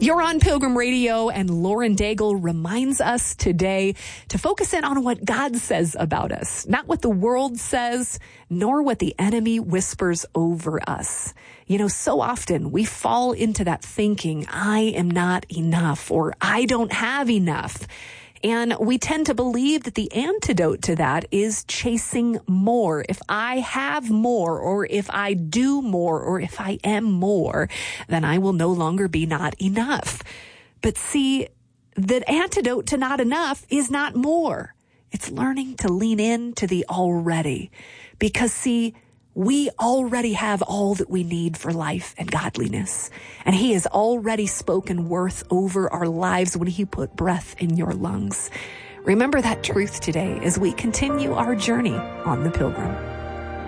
You're on Pilgrim Radio, and Lauren Daigle reminds us today to focus in on what God says about us, not what the world says, nor what the enemy whispers over us. You know, so often we fall into that thinking, I am not enough, or I don't have enough. And we tend to believe that the antidote to that is chasing more. If I have more, or if I do more, or if I am more, then I will no longer be not enough. But see, the antidote to not enough is not more. It's learning to lean into the already. Because see, we already have all that we need for life and godliness. And he has already spoken worth over our lives when he put breath in your lungs. Remember that truth today as we continue our journey on the Pilgrim.